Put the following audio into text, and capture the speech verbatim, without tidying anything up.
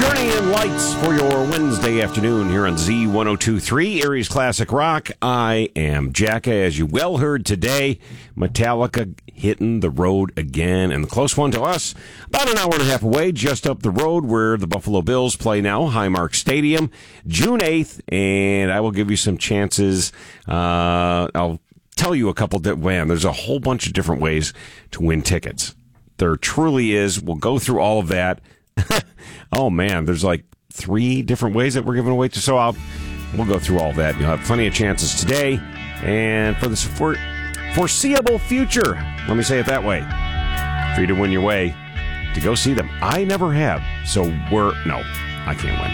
Journey in Lights for your Wednesday afternoon here on Z ten twenty-three, Erie's Classic Rock. I am Jacka. As you well heard today, Metallica hitting the road again, and the close one to us, about an hour and a half away, just up the road where the Buffalo Bills play now, Highmark Stadium, June eighth, and I will give you some chances. Uh, I'll tell you a couple, di- man, there's a whole bunch of different ways to win tickets. There truly is. We'll go through all of that. Oh, man, there's like three different ways that we're giving away to. So I'll, we'll go through all of that. You'll have plenty of chances today. And for the for, foreseeable future, let me say it that way, for you to win your way to go see them. I never have. So we're, no, I can't win.